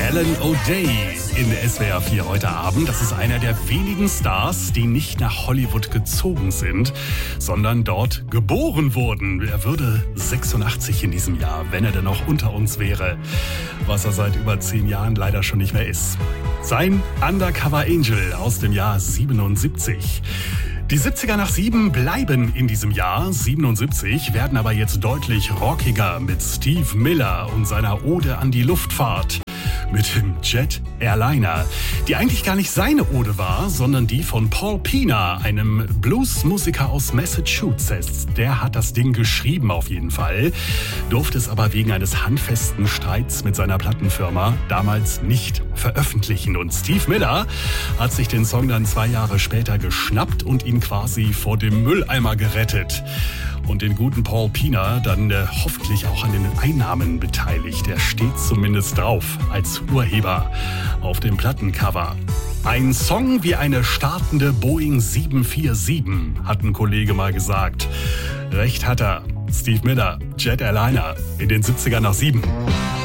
Alan O'Day in SWR 4 heute Abend. Das ist einer der wenigen Stars, die nicht nach Hollywood gezogen sind, sondern dort geboren wurden. Er würde 86 in diesem Jahr, wenn er denn noch unter uns wäre, was er seit über 10 Jahren leider schon nicht mehr ist. Sein Undercover Angel aus dem Jahr 77. Die 70er nach 7 bleiben in diesem Jahr 77, werden aber jetzt deutlich rockiger mit Steve Miller und seiner Ode an die Luftfahrt. Mit dem Jet Airliner, die eigentlich gar nicht seine Ode war, sondern die von Paul Pina, einem Bluesmusiker aus Massachusetts. Der hat das Ding geschrieben auf jeden Fall, durfte es aber wegen eines handfesten Streits mit seiner Plattenfirma damals nicht veröffentlichen. Und Steve Miller hat sich den Song dann 2 Jahre später geschnappt und ihn quasi vor dem Mülleimer gerettet. Und den guten Paul Pina dann hoffentlich auch an den Einnahmen beteiligt. Er steht zumindest drauf als Urheber auf dem Plattencover. Ein Song wie eine startende Boeing 747, hat ein Kollege mal gesagt. Recht hat er. Steve Miller, Jet Airliner in den 70er nach 7.